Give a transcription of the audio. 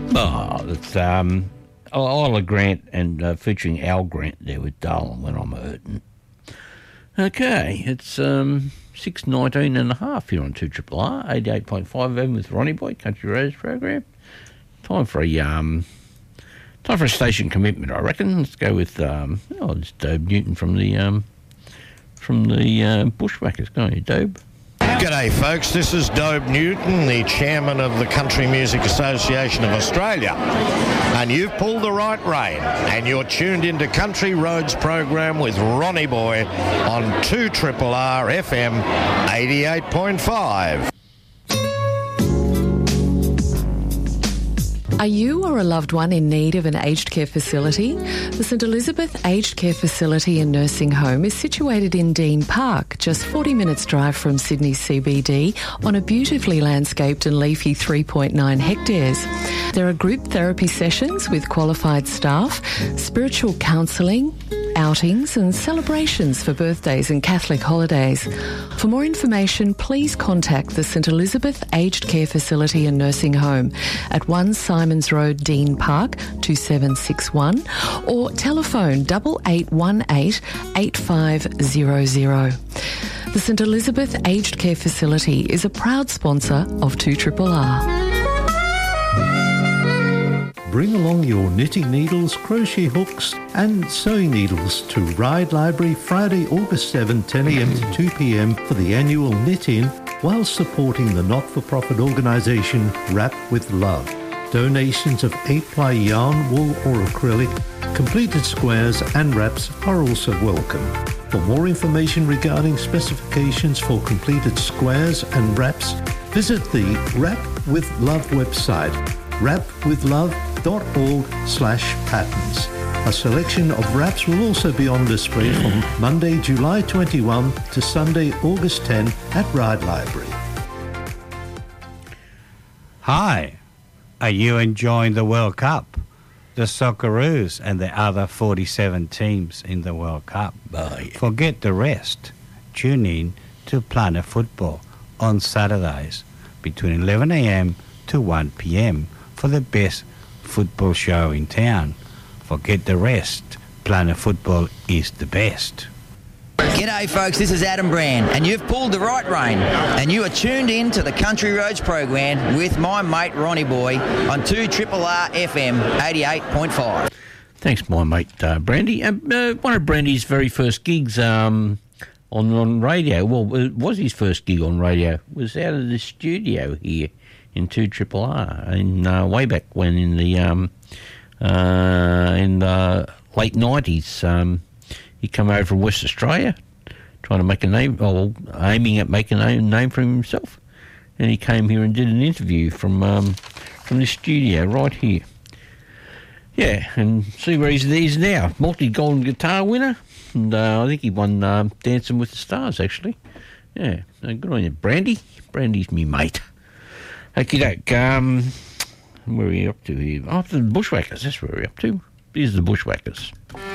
Oh, it's Isla Grant and featuring Al Grant there with Darling When I'm Hurtin'. Okay, it's 6:19 and a half here on 2RRR, 88.5 FM with Ronnie Boy, Country Roads program. Time for a station commitment, I reckon. Let's go with it's Dobe Newton from the Bushwhackers. Go on, you Dobe. G'day folks, this is Dobe Newton, the chairman of the Country Music Association of Australia, and you've pulled the right rein and you're tuned into Country Roads program with Ronnie Boy on 2RRR FM 88.5. Are you or a loved one in need of an aged care facility? The St Elizabeth Aged Care Facility and Nursing Home is situated in Dean Park, just 40 minutes drive from Sydney CBD, on a beautifully landscaped and leafy 3.9 hectares. There are group therapy sessions with qualified staff, spiritual counselling, outings and celebrations for birthdays and Catholic holidays. For more information, please contact the St Elizabeth Aged Care Facility and Nursing Home at 1 Simons Road, Dean Park, 2761, or telephone 8818 8500. The St Elizabeth Aged Care Facility is a proud sponsor of 2RRR. Bring along your knitting needles, crochet hooks and sewing needles to Ride Library Friday, August 7, 10am to 2pm for the annual knit-in while supporting the not-for-profit organisation Wrap with Love. Donations of 8-ply yarn, wool or acrylic, completed squares and wraps are also welcome. For more information regarding specifications for completed squares and wraps, visit the Wrap with Love website, wrapwithlove.org/patterns. A selection of wraps will also be on display from Monday, July 21 to Sunday, August 10 at Ride Library. Hi, are you enjoying the World Cup? The Socceroos and the other 47 teams in the World Cup. Oh, yeah. Forget the rest. Tune in to Planet Football on Saturdays between 11am to 1pm for the best football show in town. Forget the rest. Planet Football is the best. G'day folks, this is Adam Brand and you've pulled the right rein and you are tuned in to the Country Roads program with my mate Ronnie Boy on 2RRR FM 88.5. Thanks, my mate Brandy. One of Brandy's very first gigs on radio, well, it was his first gig on radio, was out of the studio here in 2RRR, in way back when in the late 90s. He come over from West Australia, trying to make a name, or aiming at making a name for himself, and he came here and did an interview from the studio right here. Yeah, and see where he's now, multi-golden guitar winner, and I think he won Dancing with the Stars actually. Yeah, so good on you, Brandy. Brandy's me mate. Okie doke, where are we up to here? After the Bushwhackers, that's where we're up to. These are the Bushwhackers.